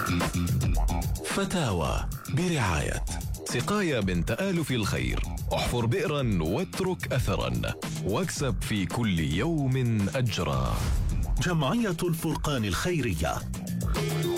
فتاوى برعاية سقايا من تآلف الخير. احفر بئرا واترك أثرا واكسب في كل يوم أجرا. جمعية الفرقان الخيرية.